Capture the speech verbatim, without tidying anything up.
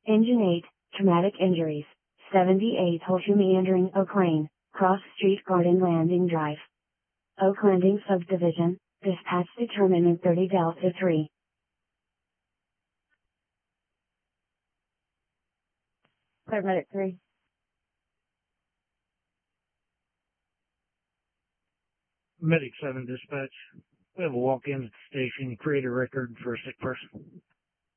Engine eight, traumatic injuries, seventy-eight Ho Chi meandering Oak Lane, Cross Street Garden Landing Drive. Oak Landing Subdivision, dispatch determined in thirty Delta three. Paramedic three. Medic seven dispatch. We have a walk-in at the station, create a record for a sick person.